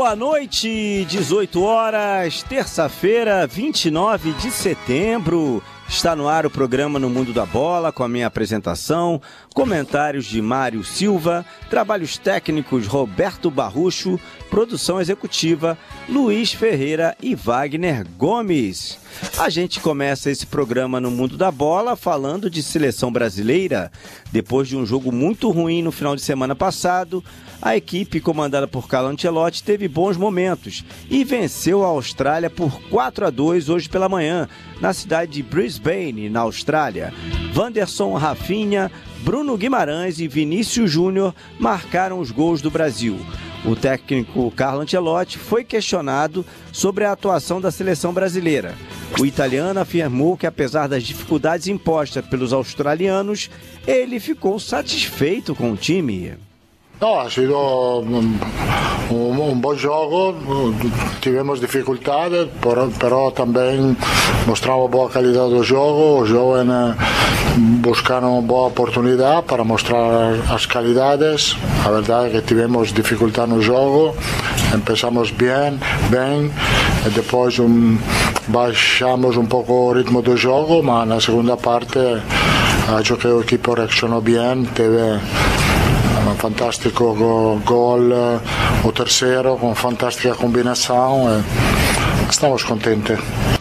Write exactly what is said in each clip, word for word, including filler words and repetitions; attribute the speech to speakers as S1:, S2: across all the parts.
S1: Boa noite, dezoito horas, terça-feira, vinte e nove de setembro. Está no ar o programa No Mundo da Bola, com a minha apresentação, comentários de Mário Silva, trabalhos técnicos Roberto Barrucho, produção executiva Luiz Ferreira e Wagner Gomes. A gente começa esse programa No Mundo da Bola falando de seleção brasileira. Depois de um jogo muito ruim no final de semana passado, a equipe comandada por Carlo Ancelotti teve bons momentos e venceu a Austrália por quatro a dois hoje pela manhã, na cidade de Brisbane, na Austrália. Wanderson, Rafinha, Bruno Guimarães e Vinícius Júnior marcaram os gols do Brasil. O técnico Carlo Ancelotti foi questionado sobre a atuação da seleção brasileira. O italiano afirmou que, apesar das dificuldades impostas pelos australianos, ele ficou satisfeito com o time.
S2: No, ha sido un, un, un buen jogo, tivemos dificultades, pero, pero também mostramos boa qualidade do jogo, os jovens buscaram boa oportunidade para mostrar as qualidades. A verdade é que tivemos dificuldade no jogo, começamos bem, bem, e depois um, baixamos um pouco o ritmo do jogo, mas na segunda parte acho que a equipe reaccionou bem, teve um fantástico gol, o terceiro, com fantástica combinação, e estamos contentes.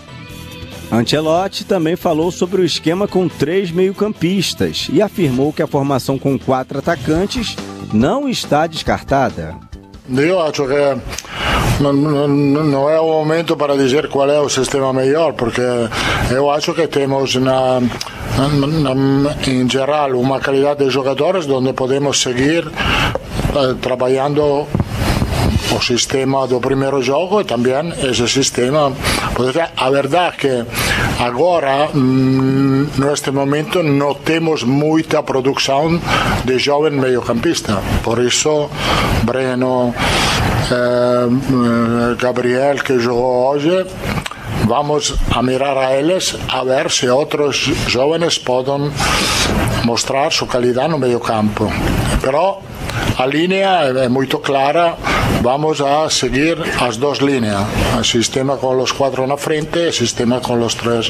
S1: Ancelotti também falou sobre o esquema com três meio-campistas e afirmou que a formação com quatro atacantes não está descartada.
S2: Eu acho que não, não, não é o momento para dizer qual é o sistema melhor, porque eu acho que temos na, na, na, em geral uma qualidade de jogadores onde podemos seguir eh, trabalhando o sistema do primeiro jogo e também esse sistema. A verdade é que agora, neste momento, não temos muita produção de jovem meio-campista. Por isso, Breno, eh, Gabriel, que jogou hoje, vamos a mirar a eles a ver se outros jovens podem mostrar sua qualidade no meio-campo. Pero a linha é muito clara, vamos a seguir as duas linhas, o sistema com os quatro na frente e o sistema com os três